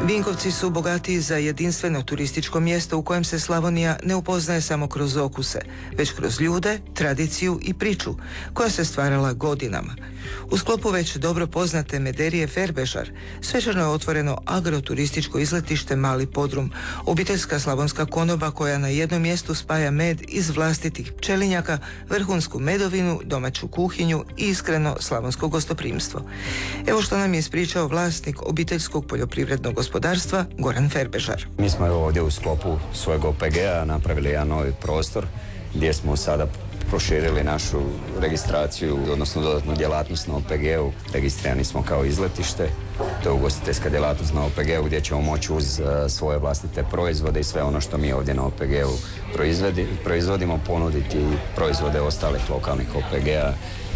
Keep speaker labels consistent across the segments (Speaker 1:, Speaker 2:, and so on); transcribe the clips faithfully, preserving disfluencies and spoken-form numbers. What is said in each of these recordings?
Speaker 1: Vinkovci su bogatiji za jedinstveno turističko mjesto u kojem se Slavonija ne upoznaje samo kroz okuse, već kroz ljude, tradiciju i priču koja se stvarala godinama. U sklopu već dobro poznate Mederije Ferbežar svečano je otvoreno agroturističko izletište Mali Podrum, obiteljska slavonska konoba koja na jednom mjestu spaja med iz vlastitih pčelinjaka, vrhunsku medovinu, domaću kuhinju i iskreno slavonsko gostoprimstvo. Evo što nam je ispričao vlasnik obiteljskog poljoprivrednog gospodarstva Goran Ferbežar.
Speaker 2: Mi smo ovdje u sklopu svojeg O P G-a napravili jedan novi prostor gdje smo sada proširili našu registraciju, odnosno dodatnu djelatnost na O P G-u. Registrirani smo kao izletište. To je ugostiteljska djelatnost na O P G-u gdje ćemo moći uz uh, svoje vlastite proizvode i sve ono što mi ovdje na O P G-u proizvodimo ponuditi proizvode ostalih lokalnih O P G-a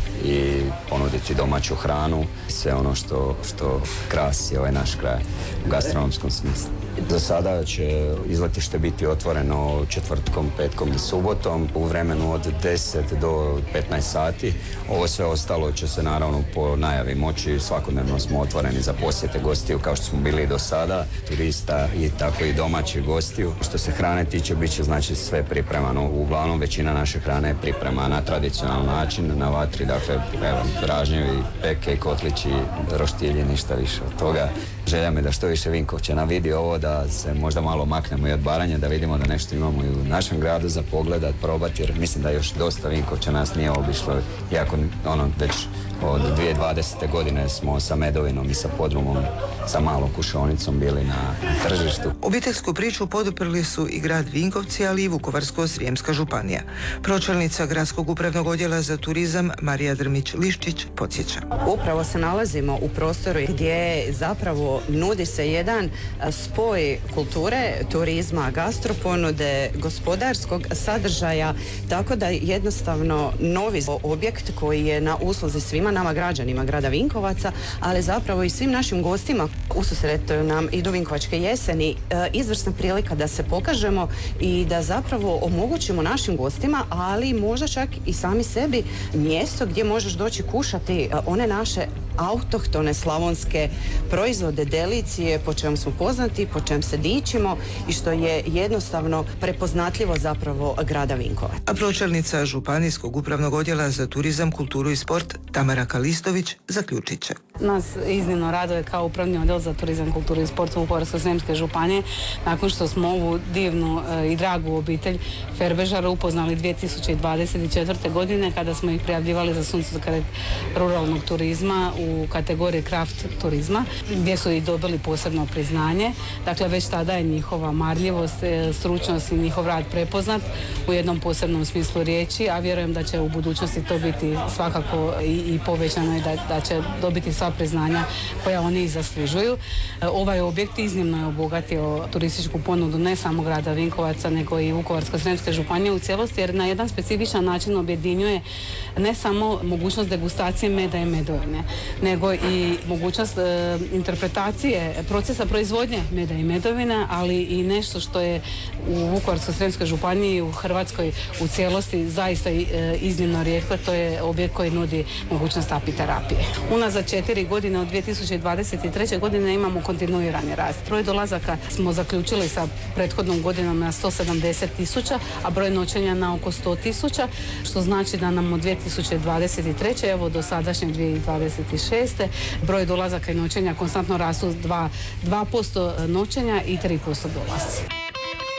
Speaker 2: i ponuditi domaću hranu, sve ono što, što krasi ovaj naš kraj u gastronomskom smislu. Za sada će izletište biti otvoreno četvrtkom, petkom i subotom u vremenu od deset do petnaest sati. Ovo sve ostalo će se naravno po najavi moći. Svakodnevno smo otvoreni za posjete gostiju kao što smo bili i do sada, turista i tako i domaćih gostiju. Što se hrane tiče, bit će znači sve pripremano. Uglavnom većina naše hrane je pripremana na tradicionalan način, na vatri, dakle evo, ražnjevi, peke i kotlići, roštilji, ništa više od toga. Želja mi da što više Vinkovčana vidi ovo, da se možda malo maknemo i od Baranje, da vidimo da nešto imamo i u našem gradu za pogledat, probati, jer mislim da još dosta Vinkovčana nas nije obišlo, iako ono već od dvije tisuće dvadesete. godine smo sa Medovinom i sa Podrumom, sa malom kušaonicom bili na, na tržištu.
Speaker 1: Obiteljsku priču poduprli su i grad Vinkovci, ali i Vukovarsko-srijemska županija. Pročelnica Gradskog upravnog odjela za turizam Marija Drmić-Liščić podsjeća.
Speaker 3: Upravo se nalazimo u prostoru gdje zapravo nudi se jedan spoj kulture, turizma, gastroponude, gospodarskog sadržaja, tako da jednostavno novi objekt koji je na usluzi svima nama građanima grada Vinkovaca, ali zapravo i svim našim gostima. Ususret nam idu Vinkovačke jeseni, izvrsna prilika da se pokažemo i da zapravo omogućimo našim gostima, ali možda čak i sami sebi mjesto gdje možeš doći kušati one naše autohtone slavonske proizvode, delicije, po čemu smo poznati, po čem se dičimo i što je jednostavno prepoznatljivo zapravo grada Vinkovaca.
Speaker 1: A pročelnica Županijskog upravnog odjela za turizam, kulturu i sport Tamara Kalistović zaključit će.
Speaker 4: Nas iznimno raduje kao upravni odjel za turizam, kulturu i sport Vukovarsko-srijemske županije nakon što smo ovu divnu e, i dragu obitelj Ferbežara upoznali dvije tisuće dvadeset četvrte. godine kada smo ih prijavljivali za suncokret ruralnog turizma u kategoriji kraft turizma, gdje su i dobili posebno priznanje. Dakle, već tada je njihova marljivost, stručnost i njihov rad prepoznat u jednom posebnom smislu riječi, a vjerujem da će u budućnosti to biti svakako i, i povećano i da, da će dobiti sva priznanja koja oni i zaslužuju. Ovaj objekt iznimno je obogatio turističku ponudu ne samo grada Vinkovaca, nego i Vukovarsko-srijemske županije u cijelosti, jer na jedan specifičan način objedinjuje ne samo mogućnost degustacije meda i medovine, nego i mogućnost e, interpretacije procesa proizvodnje meda i medovina, ali i nešto što je u Vukovarsko-srijemskoj županiji i u Hrvatskoj u cijelosti zaista e, iznimno rijetko. To je objekt koji nudi mogućnost apiterapije. Unazad četiri godine od dvije tisuće dvadeset treće. godine imamo kontinuirani rast. Broj dolazaka smo zaključili sa prethodnom godinom na sto sedamdeset tisuća, a broj noćenja na oko sto tisuća, što znači da nam od dvije tisuće dvadeset treće. evo do sadašnje dvije tisuće dvadeset šeste. broj dolazaka i noćenja konstantno rastu dva posto noćenja i tri posto dolasci.